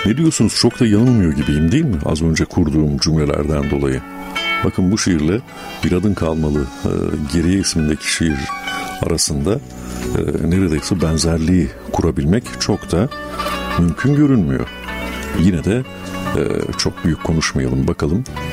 Ne diyorsunuz? Çok da yanılmıyor gibiyim değil mi? Az önce kurduğum cümlelerden dolayı. Bakın bu şiirle Bir Adın Kalmalı Geriye isimdeki şiir arasında neredeyse benzerliği kurabilmek çok da mümkün görünmüyor. Yine de çok büyük konuşmayalım, bakalım